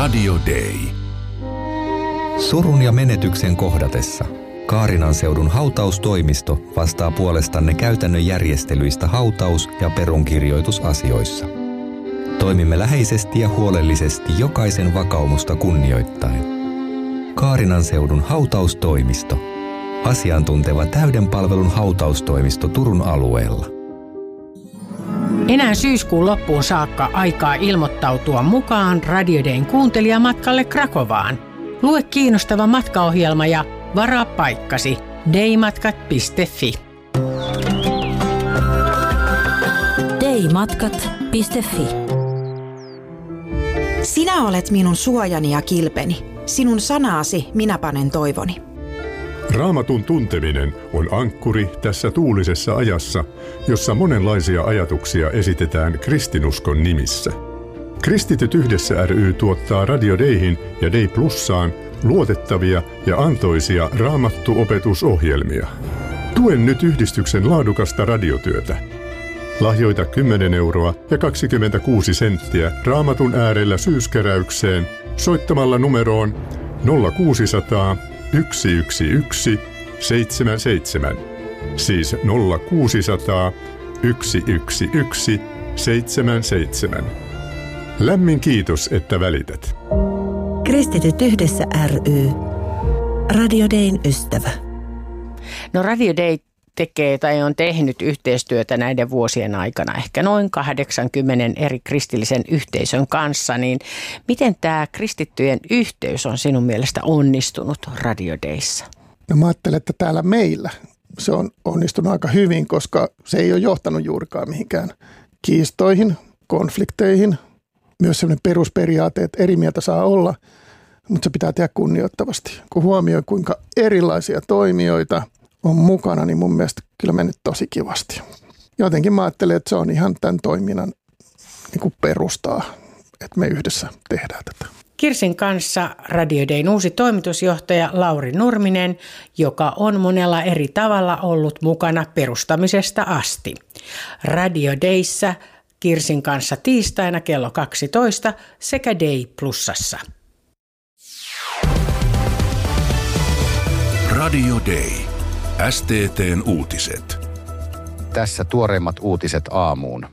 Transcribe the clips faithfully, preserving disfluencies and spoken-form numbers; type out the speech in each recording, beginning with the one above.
Radio Day. Surun ja menetyksen kohdatessa Kaarinan seudun hautaustoimisto vastaa puolestanne käytännön järjestelyistä hautaus- ja perunkirjoitusasioissa. Toimimme läheisesti ja huolellisesti jokaisen vakaumusta kunnioittaen. Kaarinan seudun hautaustoimisto. Asiantunteva täyden palvelun hautaustoimisto Turun alueella. Enää syyskuun loppuun saakka aikaa ilmoittautua mukaan Radio Dayn kuuntelijamatkalle Krakovaan. Lue kiinnostava matkaohjelma ja varaa paikkasi daymatkat piste fi. daymatkat piste fi. Sinä olet minun suojani ja kilpeni. Sinun sanaasi minä panen toivoni. Raamatun tunteminen on ankkuri tässä tuulisessa ajassa, jossa monenlaisia ajatuksia esitetään kristinuskon nimissä. Kristityt yhdessä ry tuottaa Radio Dayhin ja Day Plussaan luotettavia ja antoisia raamattuopetusohjelmia. Tuen nyt yhdistyksen laadukasta radiotyötä. Lahjoita kymmenen euroa ja kaksikymmentäkuusi senttiä Raamatun äärellä syyskeräykseen soittamalla numeroon nolla kuusisataa yksi yksi yksi seitsemän seitsemän, siis nolla kuusisataa yksi yksi yksi seitsemän seitsemän. Lämmin kiitos, että välität. Kristityt yhdessä ry. Radio Dayn ystävä. No Radio Day tekee tai on tehnyt yhteistyötä näiden vuosien aikana ehkä noin kahdeksankymmentä eri kristillisen yhteisön kanssa, niin miten tämä kristittyjen yhteys on sinun mielestä onnistunut Radio Dayssä? No mä ajattelen, että täällä meillä se on onnistunut aika hyvin, koska se ei ole johtanut juurikaan mihinkään kiistoihin, konflikteihin. Myös sellainen perusperiaate, että eri mieltä saa olla, mutta se pitää tehdä kunnioittavasti. Kun huomioi, kuinka erilaisia toimijoita on mukana, niin mun mielestä kyllä mennyt tosi kivasti. Jotenkin mä ajattelen, että se on ihan tämän toiminnan niin kuin perustaa, että me yhdessä tehdään tätä. Kirsin kanssa Radio Dayn uusi toimitusjohtaja Lauri Nurminen, joka on monella eri tavalla ollut mukana perustamisesta asti. Radio Dayssä Kirsin kanssa tiistaina kello kaksitoista sekä Day Plussassa. Radio Day. S T T:n uutiset. Tässä tuoreimmat uutiset aamuun.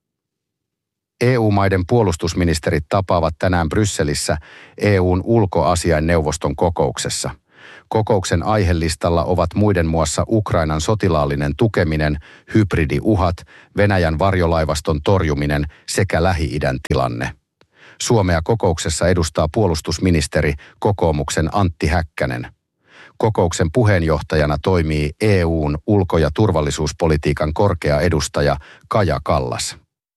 E U-maiden puolustusministerit tapaavat tänään Brysselissä E U:n ulkoasiainneuvoston kokouksessa. Kokouksen aihelistalla ovat muiden muassa Ukrainan sotilaallinen tukeminen, hybridiuhat, Venäjän varjolaivaston torjuminen sekä Lähi-idän tilanne. Suomea kokouksessa edustaa puolustusministeri kokoomuksen Antti Häkkänen. Kokouksen puheenjohtajana toimii E U:n ulko- ja turvallisuuspolitiikan korkea edustaja Kaja Kallas.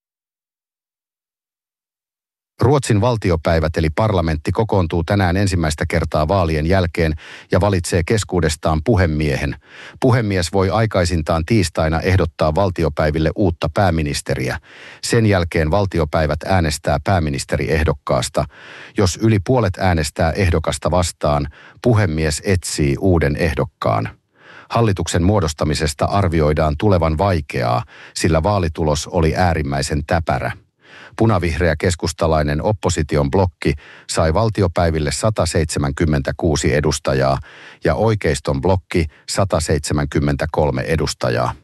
Ruotsin valtiopäivät eli parlamentti kokoontuu tänään ensimmäistä kertaa vaalien jälkeen ja valitsee keskuudestaan puhemiehen. Puhemies voi aikaisintaan tiistaina ehdottaa valtiopäiville uutta pääministeriä. Sen jälkeen valtiopäivät äänestää pääministeriehdokkaasta. Jos yli puolet äänestää ehdokasta vastaan, puhemies etsii uuden ehdokkaan. Hallituksen muodostamisesta arvioidaan tulevan vaikeaa, sillä vaalitulos oli äärimmäisen täpärä. Punavihreä keskustalainen opposition blokki sai valtiopäiville sata seitsemänkymmentäkuusi edustajaa ja oikeiston blokki sata seitsemänkymmentäkolme edustajaa.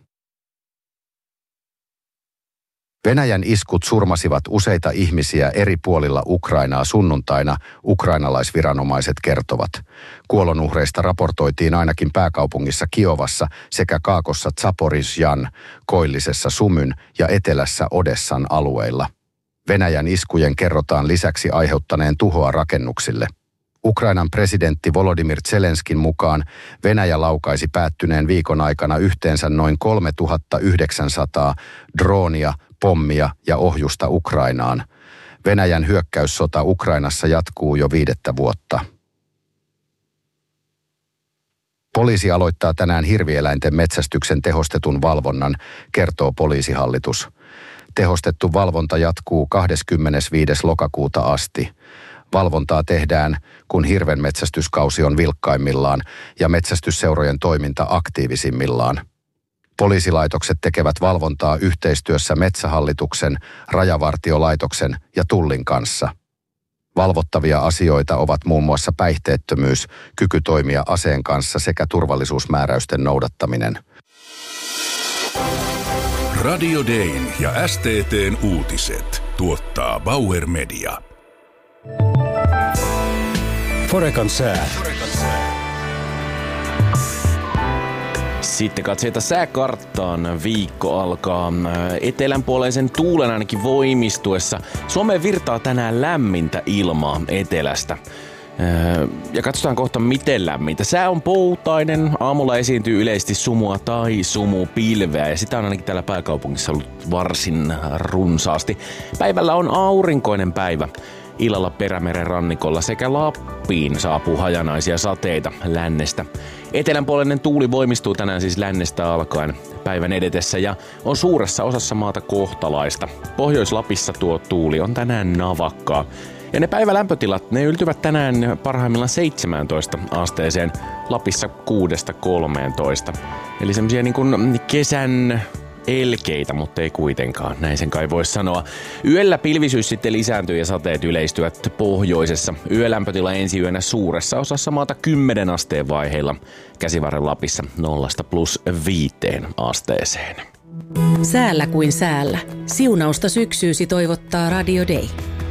Venäjän iskut surmasivat useita ihmisiä eri puolilla Ukrainaa sunnuntaina, ukrainalaisviranomaiset kertovat. Kuolonuhreista raportoitiin ainakin pääkaupungissa Kiovassa sekä Kaakossa Zaporizhzhan, koillisessa Sumyn ja etelässä Odessan alueilla. Venäjän iskujen kerrotaan lisäksi aiheuttaneen tuhoa rakennuksille. Ukrainan presidentti Volodymyr Zelenskin mukaan Venäjä laukaisi päättyneen viikon aikana yhteensä noin kolmetuhattayhdeksänsataa droonia, pommia ja ohjusta Ukrainaan. Venäjän hyökkäyssota Ukrainassa jatkuu jo viidettä vuotta. Poliisi aloittaa tänään hirvieläinten metsästyksen tehostetun valvonnan, kertoo poliisihallitus. Tehostettu valvonta jatkuu kahdeskymmenesviides lokakuuta asti. Valvontaa tehdään, kun hirvenmetsästyskausi on vilkkaimmillaan ja metsästysseurojen toiminta aktiivisimmillaan. Poliisilaitokset tekevät valvontaa yhteistyössä Metsähallituksen, Rajavartiolaitoksen ja Tullin kanssa. Valvottavia asioita ovat muun muassa päihteettömyys, kyky toimia aseen kanssa sekä turvallisuusmääräysten noudattaminen. Radio Dayn ja S T T:n uutiset tuottaa Bauer Media. Forekan sää. Sitten katseita sääkarttaan. Viikko alkaa etelänpuoleisen tuulen ainakin voimistuessa. Suomeen virtaa tänään lämmintä ilmaa etelästä. Ja katsotaan kohta miten lämmintä. Sää on poutainen. Aamulla esiintyy yleisesti sumua tai sumupilveä. Ja sitä on ainakin täällä pääkaupungissa ollut varsin runsaasti. Päivällä on aurinkoinen päivä. Illalla Perämeren rannikolla sekä Lappiin saapuu hajanaisia sateita lännestä. Etelänpuolinen tuuli voimistuu tänään siis lännestä alkaen päivän edetessä ja on suuressa osassa maata kohtalaista. Pohjois-Lapissa tuo tuuli on tänään navakkaa. Ja ne päivälämpötilat, ne yltyvät tänään parhaimmillaan seitsemääntoista asteeseen, Lapissa kuudesta kolmeentoista. Eli semmosia niin kuin kesän elkeitä, mutta ei kuitenkaan, näin sen kai voisi sanoa. Yöllä pilvisyys sitten lisääntyy ja sateet yleistyvät pohjoisessa. Yölämpötila ensi yönä suuressa osassa maata kymmenen asteen vaiheilla. Käsivarren Lapissa nollasta plus viiteen asteeseen. Säällä kuin säällä. Siunausta syksyysi toivottaa Radio Day.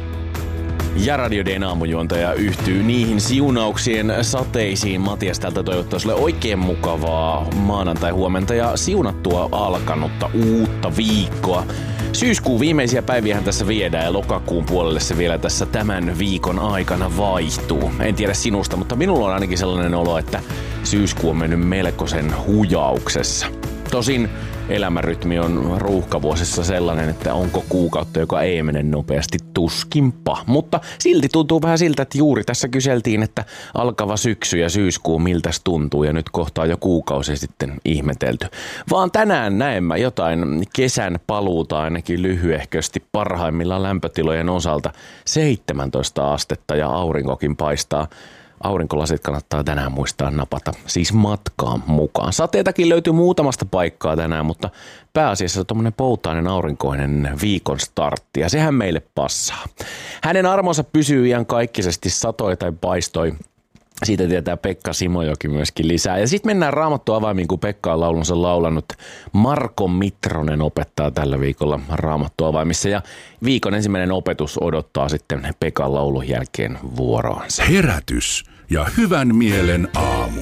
Ja Radio Dayn aamujuontaja yhtyy niihin siunauksien sateisiin. Matias täältä toivottaa sulle oikein mukavaa maanantai-huomenta ja siunattua alkanutta uutta viikkoa. Syyskuun viimeisiä päiviähän tässä viedään ja lokakuun puolelle se vielä tässä tämän viikon aikana vaihtuu. En tiedä sinusta, mutta minulla on ainakin sellainen olo, että syyskuu on mennyt melkoisen hujauksessa. Tosin elämänrytmi on ruuhkavuosissa sellainen, että onko kuukautta, joka ei mene nopeasti, tuskinpa. Mutta silti tuntuu vähän siltä, että juuri tässä kyseltiin, että alkava syksy ja syyskuu miltäs tuntuu ja nyt kohtaa jo kuukausi sitten ihmetelty. Vaan tänään näemme jotain kesän paluuta ainakin lyhyehkösti parhaimmillaan lämpötilojen osalta seitsemäntoista astetta ja aurinkokin paistaa. Aurinkolasit kannattaa tänään muistaa napata, siis matkaan mukaan. Sateitakin löytyy muutamasta paikkaa tänään, mutta pääasiassa tommonen poutainen aurinkoinen viikon startti, ja sehän meille passaa. Hänen armonsa pysyy iankaikkisesti, satoi tai paistoi. Siitä tietää Pekka Simojoki myöskin lisää. Ja sitten mennään Raamattu avaimiin, kun Pekka on laulunsa laulanut. Marko Mitronen opettaa tällä viikolla Raamattu avaimissa. Ja viikon ensimmäinen opetus odottaa sitten Pekan laulun jälkeen vuoroansa. Herätys ja hyvän mielen aamu.